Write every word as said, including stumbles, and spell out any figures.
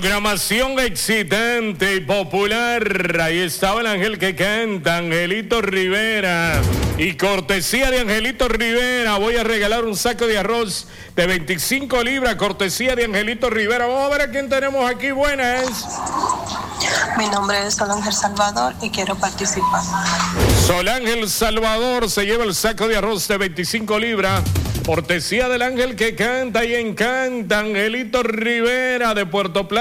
Programación excitante y popular. Ahí estaba el ángel que canta, Angelito Rivera. Y cortesía de Angelito Rivera, voy a regalar un saco de arroz de veinticinco libras, cortesía de Angelito Rivera. Vamos a ver a quién tenemos aquí. Buenas. Mi nombre es Solángel Salvador y quiero participar. Solángel Salvador se lleva el saco de arroz de veinticinco libras. Cortesía del ángel que canta y encanta, Angelito Rivera de Puerto Plata.